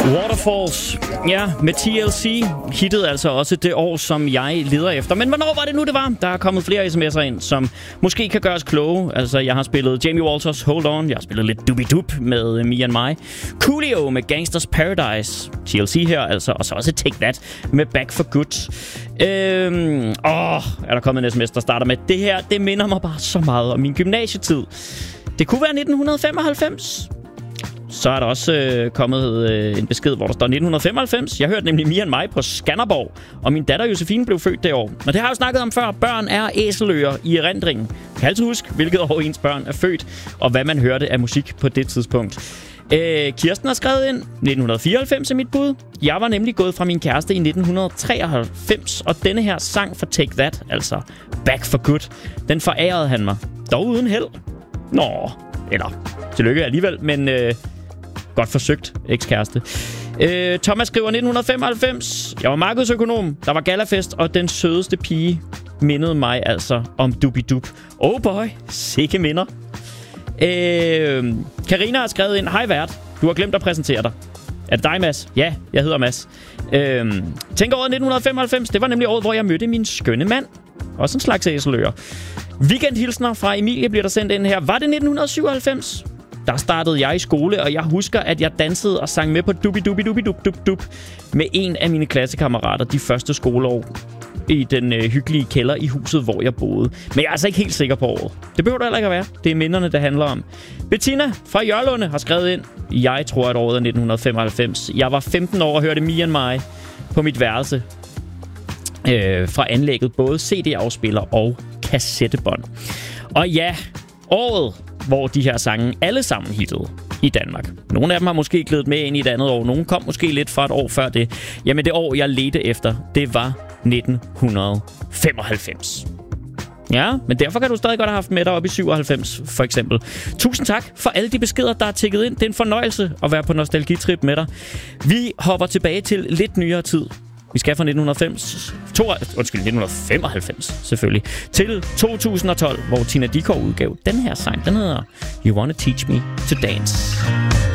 Waterfalls, ja, med TLC hittede altså også det år, som jeg leder efter. Men hvornår var det nu, det var? Der er kommet flere sms'er ind, som måske kan gøres kloge. Altså, jeg har spillet Jamie Walters Hold On. Jeg har spillet lidt Doobie-Doop med Me and My. Coolio med Gangsters Paradise. TLC her altså. Og så også Take That med Back for Good. Er der kommet en sms, der starter med det her. Det minder mig bare så meget om min gymnasietid. Det kunne være 1995. Så er der også kommet en besked, hvor der står 1995. Jeg hørte nemlig Me and My på Skanderborg, og min datter Josefine blev født det år. Og det har jeg jo snakket om før. Børn er æseløer i erindringen. Jeg kan altid huske, hvilket år ens børn er født, og hvad man hørte af musik på det tidspunkt. Kirsten har skrevet ind, 1994 er mit bud. Jeg var nemlig gået fra min kæreste i 1993, og denne her sang for Take That, altså Back for Good, den forærede han mig. Dog uden held. Nå, eller tillykke alligevel, men godt forsøgt, ekskæreste. Thomas skriver 1995. Jeg var markedsøkonom, der var gallafest, og den sødeste pige mindede mig altså om Doobie-Doop. Oh boy, sikke minder. Karina har skrevet ind, hej vært, du har glemt at præsentere dig. Er det dig, Mads? Ja, jeg hedder Mads. Tænk året 1995, det var nemlig året, hvor jeg mødte min skønne mand. Også en slags æseløer. Weekendhilsner fra Emilie bliver der sendt ind her. Var det 1997? Der startede jeg i skole, og jeg husker, at jeg dansede og sang med på Doobie-Doobie-Doobie-Doop med en af mine klassekammerater de første skoleår i den hyggelige kælder i huset, hvor jeg boede. Men jeg er altså ikke helt sikker på året. Det behøver der heller ikke at være. Det er minderne, det handler om. Bettina fra Jørlunde har skrevet ind. Jeg tror, at året er 1995. Jeg var 15 år og hørte Me and My på mit værelse. Fra anlægget både CD-afspiller og kassettebånd. Og ja, året, hvor de her sange alle sammen hittede i Danmark. Nogle af dem har måske glædet med ind i et andet år. Nogle kom måske lidt fra et år før det. Jamen det år, jeg ledte efter, det var 1995. Ja, men derfor kan du stadig godt have haft med dig op i 97, for eksempel. Tusind tak for alle de beskeder, der er tikket ind. Det er en fornøjelse at være på nostalgitrip med dig. Vi hopper tilbage til lidt nyere tid. Vi skal fra 1995 selvfølgelig, til 2012, hvor Tina Dickow udgav den her sang. Den hedder You Wanna Teach Me to Dance.